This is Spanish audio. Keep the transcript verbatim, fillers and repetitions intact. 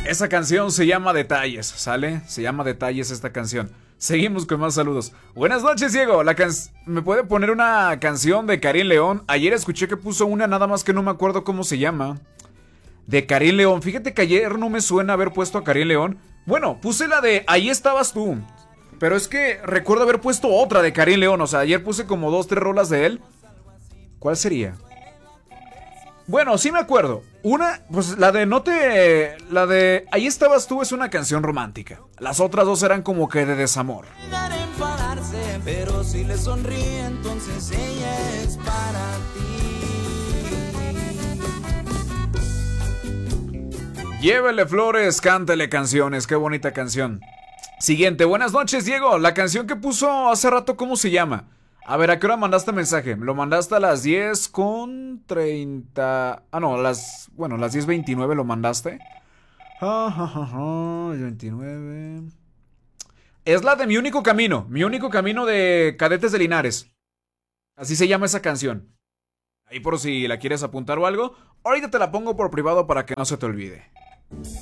Esa canción se llama Detalles, ¿sale? Se llama Detalles esta canción. Seguimos con más saludos. Buenas noches, Diego. La can... ¿Me puede poner una canción de Karim León? Ayer escuché que puso una, nada más que no me acuerdo cómo se llama. De Karim León. Fíjate que ayer no me suena haber puesto a Karim León. Bueno, puse la de Ahí estabas tú. Pero es que recuerdo haber puesto otra de Karim León. O sea, ayer puse como dos, tres rolas de él. ¿Cuál sería? Bueno, sí me acuerdo. Una, pues la de no te... La de Ahí estabas tú es una canción romántica. Las otras dos eran como que de desamor. Pero si le sonríe, entonces ella es para ti. Llévele flores, cántele canciones. Qué bonita canción. Siguiente, buenas noches, Diego. La canción que puso hace rato, ¿cómo se llama? A ver, ¿a qué hora mandaste mensaje? Me lo mandaste a las diez con treinta... Ah, no, las... Bueno, las diez veintinueve lo mandaste. Ja, ja, ja, ja, veintinueve... Es la de Mi Único Camino. Mi Único Camino de Cadetes de Linares. Así se llama esa canción. Ahí por si la quieres apuntar o algo. Ahorita te la pongo por privado para que no se te olvide.